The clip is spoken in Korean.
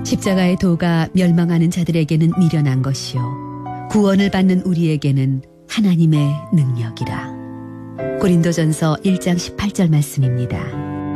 십자가의 도가 멸망하는 자들에게는 미련한 것이요 구원을 받는 우리에게는 하나님의 능력이라. 고린도전서 1장 18절 말씀입니다.